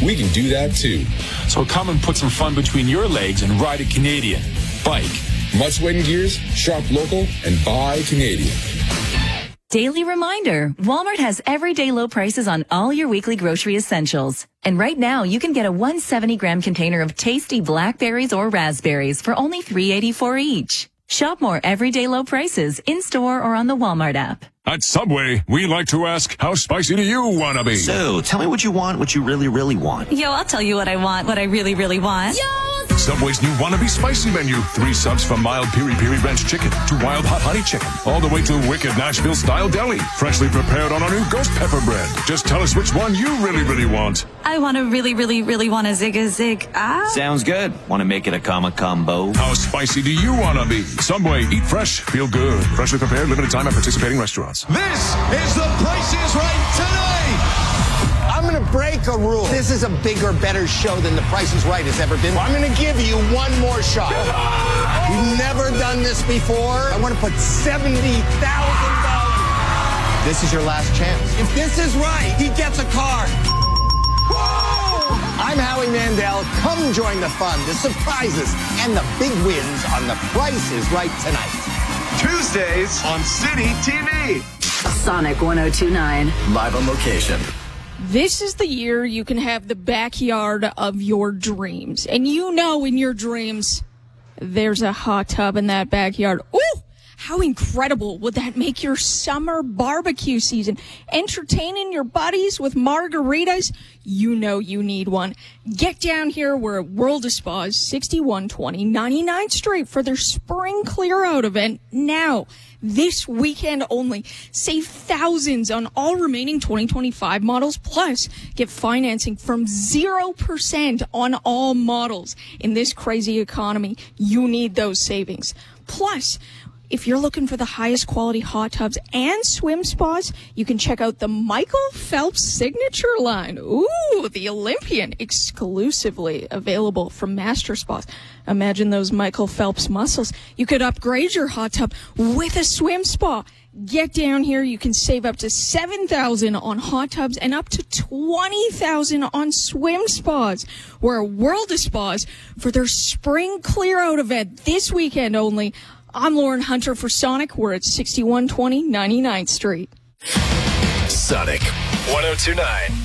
we can do that too. So come and put some fun between your legs and ride a Canadian. Bike. Much weight and gears, shop local, and buy Canadian. Daily reminder, Walmart has everyday low prices on all your weekly grocery essentials. And right now, you can get a 170-gram container of tasty blackberries or raspberries for only $3.84 each. Shop more everyday low prices in-store or on the Walmart app. At Subway, we like to ask, how spicy do you want to be? So, tell me what you want, what you really, really want. Yo, I'll tell you what I want, what I really, really want. Yo! Subway's new Wannabe Spicy menu. 3 subs from mild piri-piri ranch chicken to wild hot honey chicken. All the way to wicked Nashville-style deli. Freshly prepared on our new ghost pepper bread. Just tell us which one you really, really want. I want to really, really, really want a zig. Sounds good. Want to make it a combo? How spicy do you want to be? Subway, eat fresh, feel good. Freshly prepared, limited time at participating restaurants. This is The Price is Right today. I'm going to break a rule. This is a bigger, better show than The Price is Right has ever been. I'm going to give you one more shot. You've never done this before. I want to put $70,000. This is your last chance. If this is right, he gets a car. Whoa! I'm Howie Mandel. Come join the fun, the surprises, and the big wins on The Price is Right tonight. Tuesdays on City TV. Sonic 102.9. Live on location. This is the year you can have the backyard of your dreams. And you know in your dreams, there's a hot tub in that backyard. Ooh! How incredible would that make your summer barbecue season? Entertaining your buddies with margaritas? You know you need one. Get down here. We're at World of Spas, 6120 99th Street for their spring clear out event now. This weekend only. Save thousands on all remaining 2025 models, plus get financing from 0% on all models. In this crazy economy, you need those savings. Plus, if you're looking for the highest quality hot tubs and swim spas, you can check out the Michael Phelps signature line. Ooh, the Olympian, exclusively available from Master Spas. Imagine those Michael Phelps muscles. You could upgrade your hot tub with a swim spa. Get down here. You can save up to $7,000 on hot tubs and up to $20,000 on swim spas. We're at World of Spas for their spring clear out event this weekend only. I'm Lauren Hunter for Sonic. We're at 6120 99th Street. Sonic 102.9.